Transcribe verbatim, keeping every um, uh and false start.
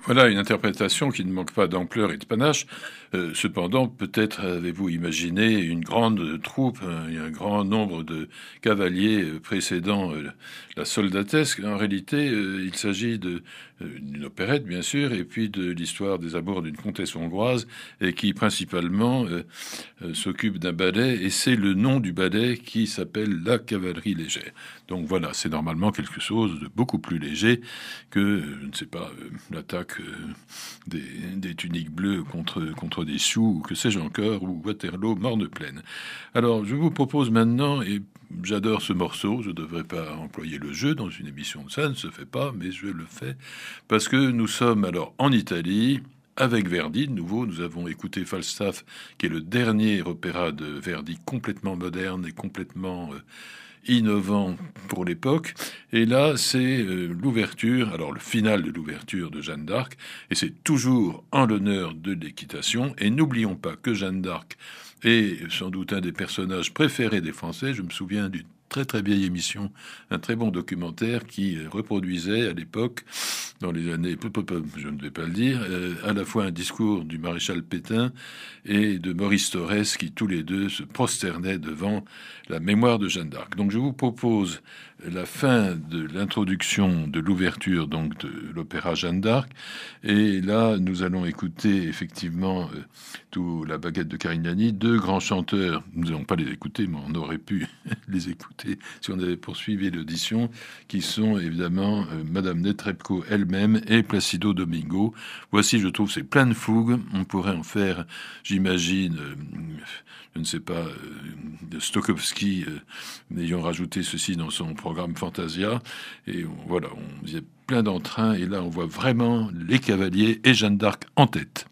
Voilà une interprétation qui ne manque pas d'ampleur et de panache. Euh, cependant, peut-être avez-vous imaginé une grande troupe un, et un grand nombre de cavaliers euh, précédant euh, la soldatesque. En réalité, euh, il s'agit de, euh, d'une opérette, bien sûr, et puis de l'histoire des amours d'une comtesse hongroise, et qui principalement euh, euh, s'occupe d'un ballet, et c'est le nom du ballet qui s'appelle la cavalerie légère. Donc voilà, c'est normalement quelque chose de beaucoup plus léger que, euh, je ne sais pas, euh, l'attaque euh, des, des tuniques bleues contre, contre des Sioux, ou que sais-je encore, ou Waterloo, Morne-Plaine. Alors, je vous propose maintenant, et j'adore ce morceau, je ne devrais pas employer le jeu dans une émission de ça, ne se fait pas, mais je le fais, parce que nous sommes alors en Italie, avec Verdi. De nouveau, nous avons écouté Falstaff, qui est le dernier opéra de Verdi complètement moderne et complètement euh, innovant pour l'époque. Et là, c'est euh, l'ouverture, alors le final de l'ouverture de Jeanne d'Arc, et c'est toujours en l'honneur de l'équitation. Et n'oublions pas que Jeanne d'Arc est sans doute un des personnages préférés des Français. Je me souviens d'une très très vieille émission, un très bon documentaire qui reproduisait à l'époque, dans les années, je ne vais pas le dire, euh, à la fois un discours du maréchal Pétain et de Maurice Thorez, qui tous les deux se prosternaient devant la mémoire de Jeanne d'Arc. Donc je vous propose la fin de l'introduction de l'ouverture donc de l'opéra Jeanne d'Arc, et là nous allons écouter effectivement euh, tout la baguette de Carignani, deux grands chanteurs. Nous n'allons pas les écouter, mais on aurait pu les écouter si on avait poursuivi l'audition, qui sont évidemment euh, Madame Netrebko elle-même et Placido Domingo. Voici, je trouve, c'est plein de fougue. On pourrait en faire, j'imagine, euh, je ne sais pas, euh, de Stokowski euh, ayant rajouté ceci dans son programme Fantasia. Et on, voilà, on, il y a plein d'entrain, et là on voit vraiment les cavaliers et Jeanne d'Arc en tête.